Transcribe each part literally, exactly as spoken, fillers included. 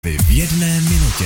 V jedné minutě.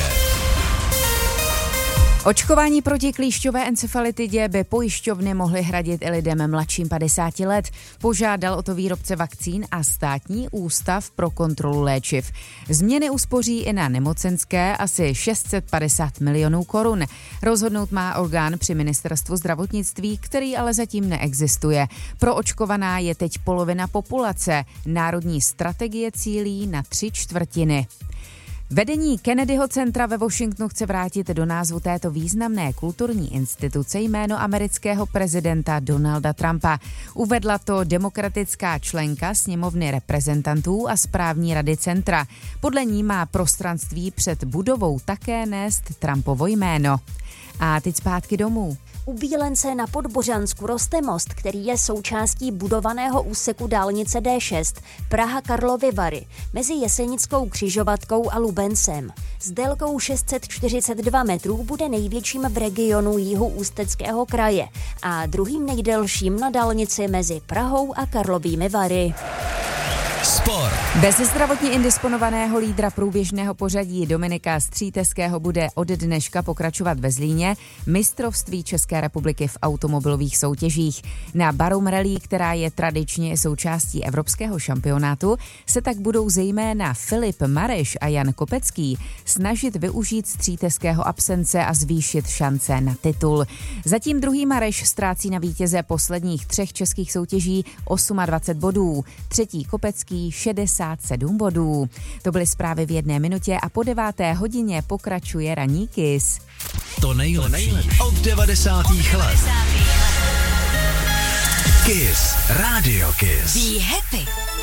Očkování proti klíšťové encefalitidě by pojišťovny mohly hradit i lidem mladším padesáti let. Požádal o to výrobce vakcín a Státní ústav pro kontrolu léčiv. Změny uspoří i na nemocenské asi šest set padesát milionů korun. Rozhodnout má orgán při ministerstvu zdravotnictví, který ale zatím neexistuje. Proočkovaná je teď polovina populace. Národní strategie cílí na tři čtvrtiny. Vedení Kennedyho centra ve Washingtonu chce vrátit do názvu této významné kulturní instituce jméno amerického prezidenta Donalda Trumpa. Uvedla to demokratická členka sněmovny reprezentantů a správní rady centra. Podle ní má prostranství před budovou také nést Trumpovo jméno. A teď zpátky domů. U Bílence na Podbořansku roste most, který je součástí budovaného úseku dálnice D šest Praha-Karlovy Vary mezi Jesenickou křižovatkou a Lubencem. S délkou šest set čtyřicet dva metrů bude největším v regionu jihu Ústeckého kraje a druhým nejdelším na dálnici mezi Prahou a Karlovými Vary. Sport. Bez zdravotně indisponovaného lídra průběžného pořadí Dominika Stříteského bude od dneška pokračovat ve Zlíně mistrovství České republiky v automobilových soutěžích. Na Barum Rally, která je tradičně součástí evropského šampionátu, se tak budou zejména Filip Mareš a Jan Kopecký snažit využít Stříteského absence a zvýšit šance na titul. Zatím druhý Mareš ztrácí na vítěze posledních třech českých soutěží dvacet osm bodů, třetí Kopecký šedesát sedm bodů. To byly zprávy v jedné minutě a po deváté hodině pokračuje ranní Kiss. To nejlepší od devadesátých let. Kiss, Radio Kiss. Be happy.